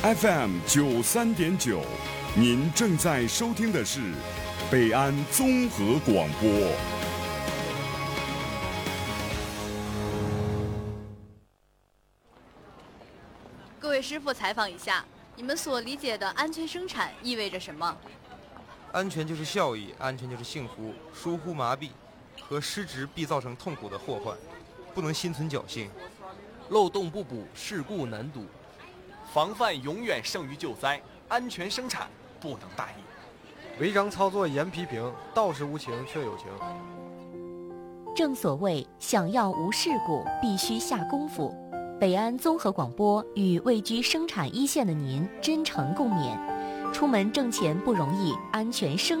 FM93.9，您正在收听的是北安综合广播。 各位师傅，采访一下，你们所理解的安全生产意味着什么？ 安全就是效益，安全就是幸福。疏忽麻痹和失职必造成痛苦的祸患，不能心存侥幸。 漏洞不补，事故难堵。 防范永远胜于救灾，安全生产不能大意。 违章操作严批评，道是无情却有情。 正所谓想要无事故，必须下功夫。北安综合广播与位居生产一线的您真诚共勉。出门挣钱不容易，安全生